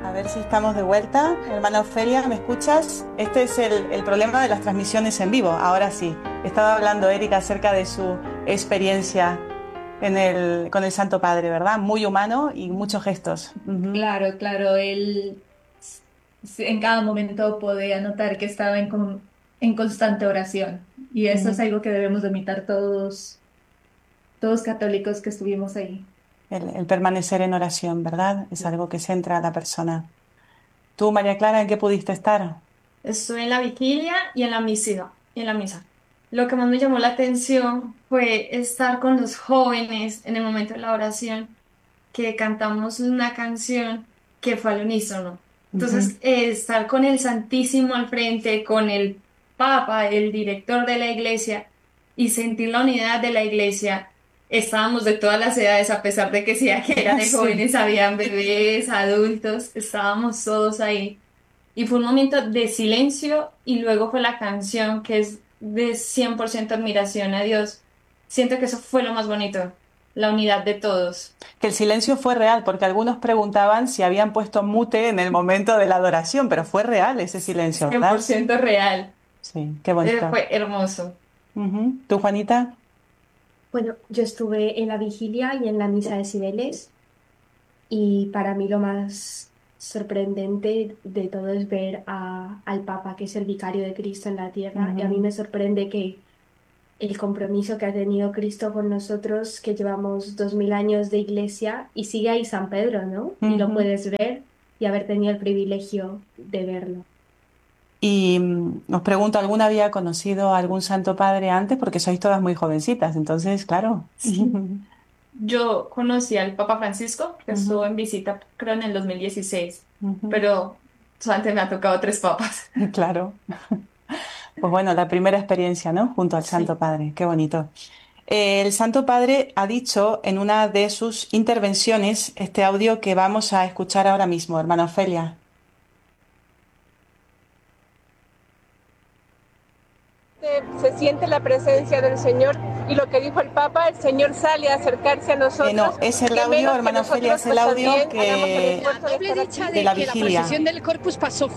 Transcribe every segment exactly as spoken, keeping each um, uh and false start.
A ver si estamos de vuelta. Hermana Ofelia, ¿me escuchas? Este es el, el problema de las transmisiones en vivo. Ahora sí. Estaba hablando Erika acerca de su experiencia en el, con el Santo Padre, ¿verdad? Muy humano y muchos gestos. Ujú. Claro, claro, él s- en cada momento podía notar que estaba en, con- en constante oración y eso es Ujú. algo que debemos de imitar todos, todos católicos que estuvimos ahí. El, el permanecer en oración, ¿verdad? Es algo que centra a la persona. Tú, María Clara, ¿en qué pudiste estar? Estuve en la vigilia y en la misa, y en la misa. Lo que más me llamó la atención fue estar con los jóvenes en el momento de la oración, que cantamos una canción que fue al unísono. Ujú. Entonces, eh, estar con el Santísimo al frente, con el Papa, el director de la iglesia, y sentir la unidad de la iglesia. Estábamos de todas las edades, a pesar de que sí, que era de Sí. jóvenes, habían bebés, adultos, estábamos todos ahí. Y fue un momento de silencio y luego fue la canción que es de cien por ciento admiración a Dios. Siento que eso fue lo más bonito, la unidad de todos. Que el silencio fue real, porque algunos preguntaban si habían puesto mute en el momento de la adoración, pero fue real ese silencio, cien por ¿verdad? ciento real. Sí, qué Eh, bonito. fue hermoso. Ujú. ¿Tú, Juanita? Bueno, yo estuve en la vigilia y en la misa de Cibeles y para mí lo más sorprendente de todo es ver a- al Papa, que es el vicario de Cristo en la tierra, y a mí Ujú. me sorprende que el compromiso que ha tenido Cristo con nosotros, que llevamos dos mil años de iglesia, y sigue ahí San Pedro, ¿no? Y lo Ujú. puedes ver y haber tenido el privilegio de verlo. Y mm, os pregunto, ¿alguna había conocido a algún santo padre antes? Porque sois todas muy jovencitas, entonces, claro. Sí. Yo conocí al Papa Francisco, que estuvo Ujú, en visita, creo, en el dos mil dieciséis, ujú. pero antes me ha tocado tres papas. Claro. Pues bueno, la primera experiencia, ¿no? Junto al Santo Sí. Padre, qué bonito. Eh, el Santo Padre ha dicho en una de sus intervenciones este audio que vamos a escuchar ahora mismo, hermana Ofelia. Se siente la presencia del Señor y lo que dijo el Papa, el Señor sale a acercarse a Eh, nosotros, no, es el que audio, menos que hermana Ofelia, nosotros es el pues audio también hagamos el que esfuerzo La de doble estar dicha de aquí. la de que la vigilia. procesión del Corpus pasó.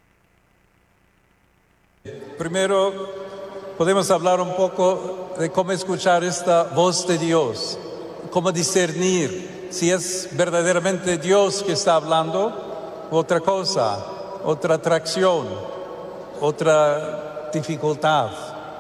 Primero, podemos hablar un poco de cómo escuchar esta voz de Dios, cómo discernir si es verdaderamente Dios que está hablando, otra cosa, otra atracción, otra dificultad.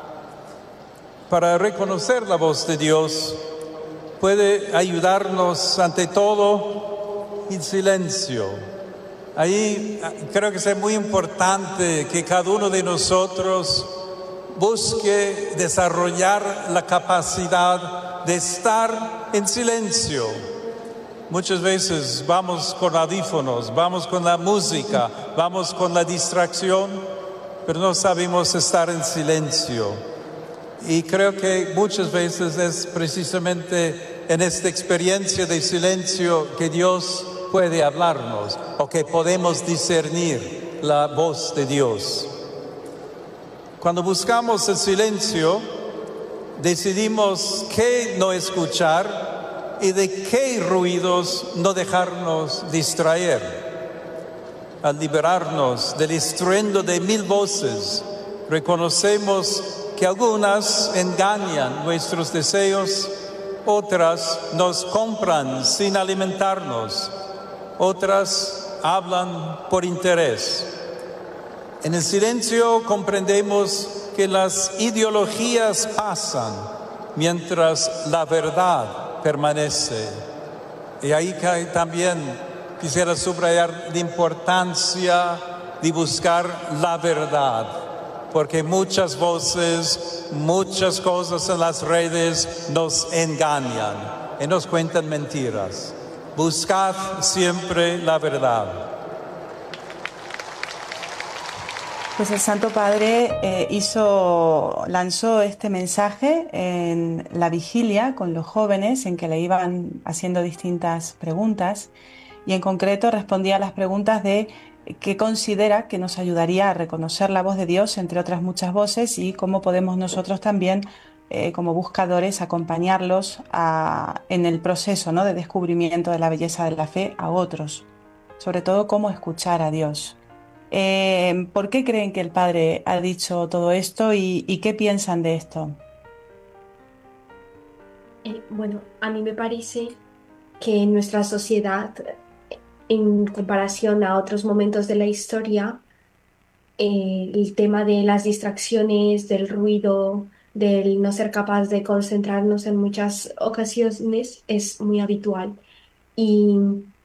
Para reconocer la voz de Dios puede ayudarnos ante todo el silencio. Ahí creo que es muy importante que cada uno de nosotros busque desarrollar la capacidad de estar en silencio. Muchas veces vamos con audífonos, vamos con la música, vamos con la distracción, pero no sabemos estar en silencio. Y creo que muchas veces es precisamente en esta experiencia de silencio que Dios puede hablarnos o que podemos discernir la voz de Dios. Cuando buscamos el silencio, decidimos qué no escuchar y de qué ruidos no dejarnos distraer. Al liberarnos del estruendo de mil voces, reconocemos que algunas engañan nuestros deseos, otras nos compran sin alimentarnos, otras hablan por interés. En el silencio comprendemos que las ideologías pasan mientras la verdad permanece. Y ahí también quisiera subrayar la importancia de buscar la verdad, porque muchas voces, muchas cosas en las redes nos engañan y nos cuentan mentiras. Buscad siempre la verdad. Pues el Santo Padre eh, hizo, lanzó este mensaje en la vigilia con los jóvenes, en que le iban haciendo distintas preguntas, y en concreto respondía a las preguntas de qué considera que nos ayudaría a reconocer la voz de Dios entre otras muchas voces, y cómo podemos nosotros también, eh, como buscadores, acompañarlos a- en el proceso, ¿no?, de descubrimiento de la belleza de la fe a otros. sobre todo cómo escuchar a Dios. Eh, ¿por qué creen que el Padre ha dicho todo esto y, y qué piensan de esto? Eh, bueno, a mí me parece que en nuestra sociedad, en comparación a otros momentos de la historia, eh, el tema de las distracciones, del ruido, del no ser capaz de concentrarnos en muchas ocasiones es muy habitual. Y,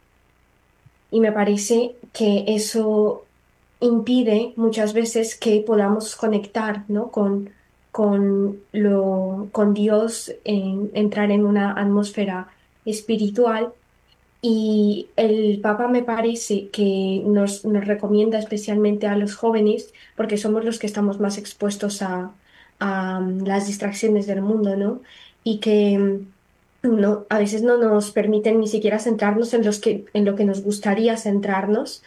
y me parece que eso impide muchas veces que podamos conectar, ¿no? con, con, lo, con Dios, en- entrar en una atmósfera espiritual. Y el Papa me parece que nos, nos recomienda especialmente a los jóvenes, porque somos los que estamos más expuestos a, a, mm, las distracciones del mundo, ¿no? Y que mm, no, a veces no nos permiten ni siquiera centrarnos en los que, en lo que nos gustaría centrarnos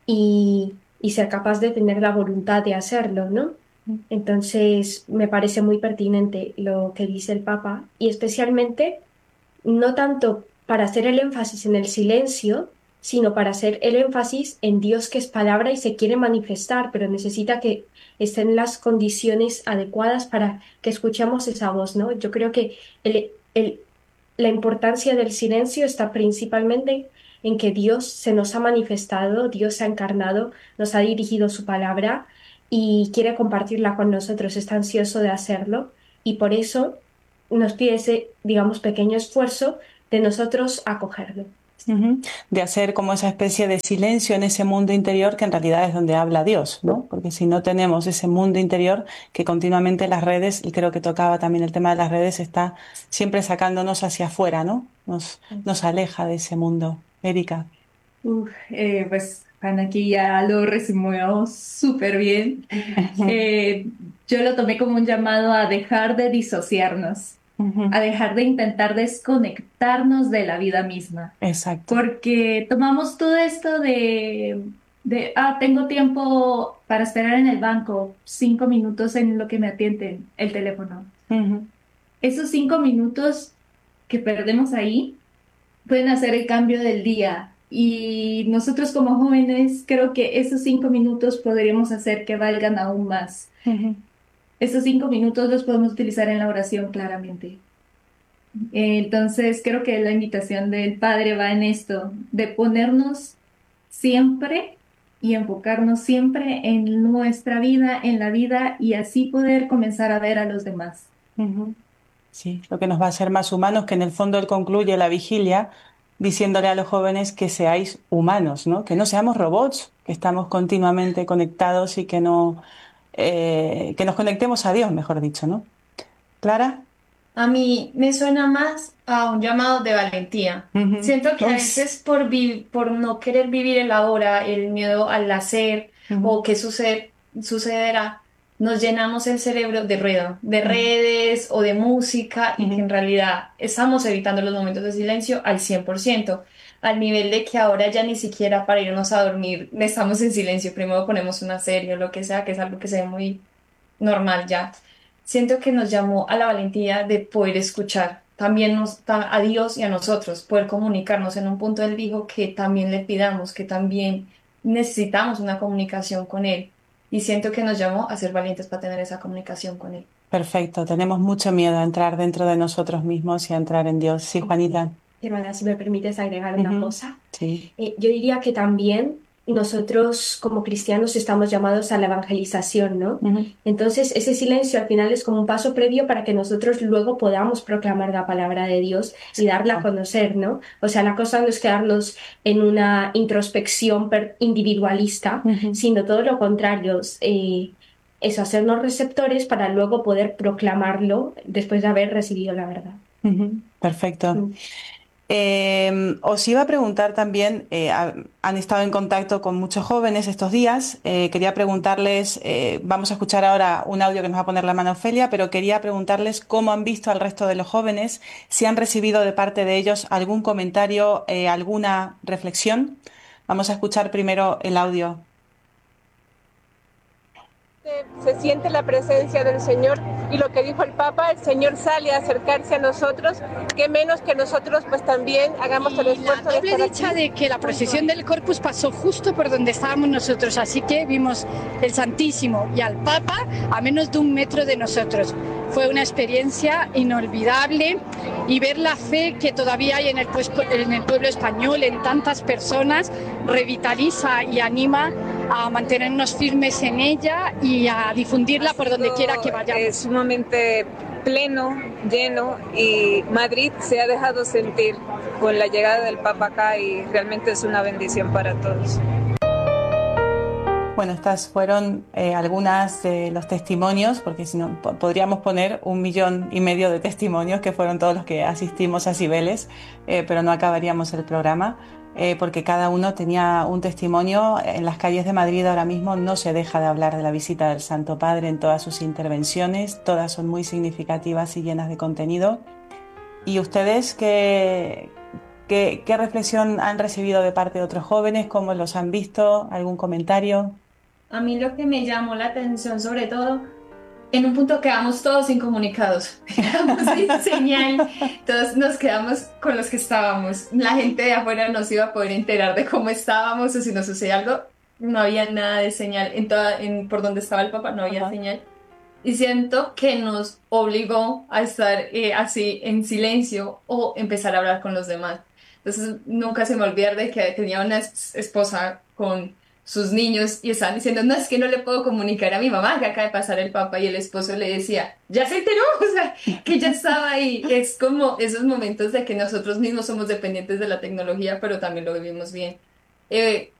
y, y ser capaz de tener la voluntad de hacerlo, ¿no? Entonces, me parece muy pertinente lo que dice el Papa y especialmente no tanto para hacer el énfasis en el silencio, sino para hacer el énfasis en Dios que es palabra y se quiere manifestar, pero necesita que estén las condiciones adecuadas para que escuchemos esa voz, ¿no? Yo creo que el, el- la importancia del silencio está principalmente en que Dios se nos ha manifestado, Dios se ha encarnado, nos ha dirigido su palabra y quiere compartirla con nosotros, está ansioso de hacerlo y por eso nos pide ese, digamos, pequeño esfuerzo de nosotros acogerlo. Ujú. De hacer como esa especie de silencio en ese mundo interior que en realidad es donde habla Dios, ¿no? Porque si no tenemos ese mundo interior que continuamente las redes, y creo que tocaba también el tema de las redes, está siempre sacándonos hacia afuera, ¿no? Nos, nos aleja de ese mundo. Erika. Uf, eh, pues Juan aquí ya lo resumió súper bien. Eh, yo lo tomé como un llamado a dejar de disociarnos, Ujú. a dejar de intentar desconectarnos de la vida misma, Exacto. porque tomamos todo esto de, de, ah, tengo tiempo para esperar en el banco, cinco minutos en lo que me atienden el teléfono. Ujú. Esos cinco minutos que perdemos ahí pueden hacer el cambio del día. Y nosotros como jóvenes, creo que esos cinco minutos podríamos hacer que valgan aún más. Ujú. Esos cinco minutos los podemos utilizar en la oración claramente. Eh, Entonces, creo que la invitación del Padre va en esto, de ponernos siempre y enfocarnos siempre en nuestra vida, en la vida, y así poder comenzar a ver a los demás. Ujú. Sí, lo que nos va a hacer más humanos, que en el fondo él concluye la vigilia diciéndole a los jóvenes que seáis humanos, ¿no? Que no seamos robots, que estamos continuamente conectados y que no, eh, que nos conectemos a Dios, mejor dicho, ¿no? Clara. A mí me suena más a un llamado de valentía. Ujú. Siento que a Uy, veces por, vi- por no querer vivir el ahora, el miedo al hacer ujú, o qué sucede, sucederá, nos llenamos el cerebro de ruido, de ujú, redes o de música y que ujú, en realidad estamos evitando los momentos de silencio al cien por ciento, al nivel de que ahora ya ni siquiera para irnos a dormir estamos en silencio. Primero ponemos una serie o lo que sea, que es algo que se ve muy normal ya. Siento que nos llamó a la valentía de poder escuchar también nos, ta- a Dios y a nosotros, poder comunicarnos. En un punto Él dijo que también le pidamos, que también necesitamos una comunicación con Él. Y siento que nos llamó a ser valientes para tener esa comunicación con Él. perfecto. Tenemos mucho miedo a entrar dentro de nosotros mismos y a entrar en Dios. Sí, Juanita. Hermana, si me permites agregar una Ujú. cosa. Sí. Eh, yo diría que también nosotros como cristianos estamos llamados a la evangelización, ¿no? Ujú. Entonces, ese silencio al final es como un paso previo para que nosotros luego podamos proclamar la palabra de Dios y darla a conocer, ¿no? O sea, la cosa no es quedarnos en una introspección per- individualista, Ujú. sino todo lo contrario, eh, es hacernos receptores para luego poder proclamarlo después de haber recibido la verdad. Ujú. Perfecto. Mm. Eh, os iba a preguntar también, eh, ha- han estado en contacto con muchos jóvenes estos días. Eh, quería preguntarles, eh, vamos a escuchar ahora un audio que nos va a poner la mano Ofelia, pero quería preguntarles cómo han visto al resto de los jóvenes, si han recibido de parte de ellos algún comentario, eh, alguna reflexión. Vamos a escuchar primero el audio. Se siente la presencia del Señor y lo que dijo el Papa, el Señor sale a acercarse a nosotros, que menos que nosotros pues también hagamos el esfuerzo la de doble estar dicha aquí. de que la procesión del Corpus pasó justo por donde estábamos nosotros, así que vimos el Santísimo y al Papa a menos de un metro de nosotros. Fue una experiencia inolvidable y ver la fe que todavía hay en el, pues, en el pueblo español, en tantas personas, revitaliza y anima a mantenernos firmes en ella y a difundirla por donde quiera que vayamos. Es sumamente pleno, lleno, y Madrid se ha dejado sentir con la llegada del Papa acá y realmente es una bendición para todos. Bueno, estas fueron eh, algunas de los testimonios, porque si no po- podríamos poner un millón y medio de testimonios, que fueron todos los que asistimos a Cibeles, eh, pero no acabaríamos el programa, eh, porque cada uno tenía un testimonio. En las calles de Madrid ahora mismo no se deja de hablar de la visita del Santo Padre en todas sus intervenciones, todas son muy significativas y llenas de contenido. ¿Y ustedes qué, qué, qué reflexión han recibido de parte de otros jóvenes? ¿Cómo los han visto? ¿Algún comentario? A mí lo que me llamó la atención, sobre todo, en un punto quedamos todos incomunicados, quedamos sin señal, todos nos quedamos con los que estábamos. La gente de afuera no se iba a poder enterar de cómo estábamos o si nos sucedía algo, no había nada de señal. En toda, en, por donde estaba el Papa no había Ajá. señal. Y siento que nos obligó a estar eh, así en silencio o empezar a hablar con los demás. Entonces nunca se me olvida de que tenía una es- esposa con sus niños y estaban diciendo, no, es que no le puedo comunicar a mi mamá que acaba de pasar el Papa, y el esposo le decía, ya se enteró, o sea, que ya estaba ahí. Es como esos momentos de que nosotros mismos somos dependientes de la tecnología, pero también lo vivimos bien. Eh,